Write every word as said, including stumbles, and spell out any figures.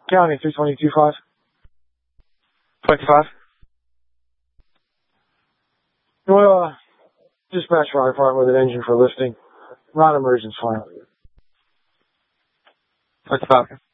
County, three twenty-two five. twenty-five. Well, uh, dispatch fire department with an engine for lifting. Non-emergency fire. twenty-five.